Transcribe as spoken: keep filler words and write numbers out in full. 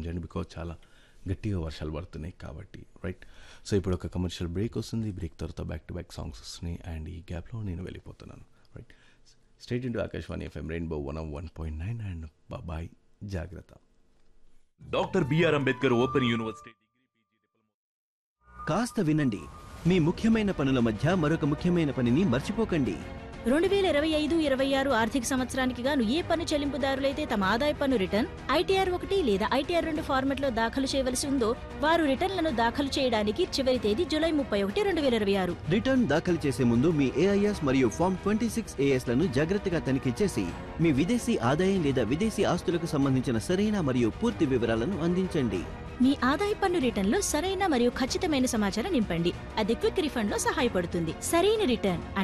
చేయండి, బికాజ్ చాలా గట్టిగా వర్షాలు పడుతున్నాయి కాబట్టి, రైట్? సో ఇప్పుడు ఒక కమర్షియల్ బ్రేక్ వస్తుంది, బ్రేక్ తర్వాత బ్యాక్ టు బ్యాక్ సాంగ్స్ వస్తున్నాయి, అండ్ ఈ గ్యాప్లో నేను వెళ్ళిపోతున్నాను, right? Straight into Akashvani FM rainbow one one point nine and bye, జాగ్రత్త. Doctor BR Ambedkar open university. కాస్త వినండి, మీ ముఖ్యమైన పనుల మధ్య మరొక ముఖ్యమైన పనిని మర్చిపోకండి. రెండు వేల ఇరవై ఐదు ఇరవై ఆరు ఆర్థిక సంవత్సరానికి గాను ఏ పన్ను చెల్లింపుదారులైతే తమ ఆదాయ పన్ను రిటర్న్ ఐటీఆర్ ఒకటి లేదా ఐటీఆర్ రెండు ఫార్మెట్ లో దాఖలు చేయవలసి ఉందో వారు రిటర్న్లను దాఖలు చేయడానికి చివరి తేదీ జూలై ముప్పై ఒకటి రెండు వేల ఇరవై ఆరు. రిటర్న్ దాఖలు చేసే ముందు మీ ఏఐఎస్ మరియు ఫామ్ ట్వంటీ సిక్స్ ఏఎస్ లను జాగ్రత్తగా తనిఖీ చేసి మీ విదేశీ ఆదాయం లేదా విదేశీ ఆస్తులకు సంబంధించిన సరైన మరియు పూర్తి వివరాలను అందించండి. మీ ఆదాయ పన్ను రిటర్న్ లో సరైన మరియు ఖచ్చితమైన సమాచారం నింపండి. అది క్విక్ రిఫండ్ లో సహాయపడుతుంది. సరైన రిటర్న్